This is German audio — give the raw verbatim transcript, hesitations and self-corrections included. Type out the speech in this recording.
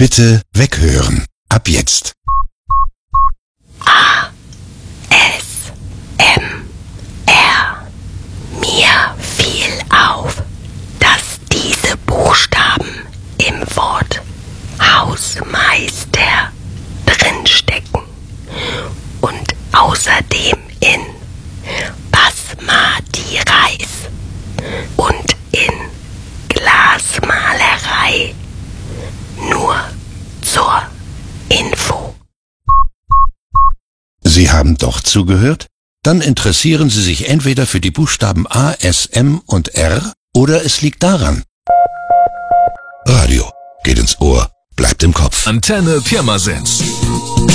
Bitte weghören. Ab jetzt. A, S, M, R. Mir fiel auf, dass diese Buchstaben im Wort Hausmeister drinstecken und außerdem in Basmati Reis und in Glasmalerei. Nur zur Info. Sie haben doch zugehört? Dann interessieren Sie sich entweder für die Buchstaben A, S, M und R oder es liegt daran. Radio geht ins Ohr, bleibt im Kopf. Antenne Pirmasens.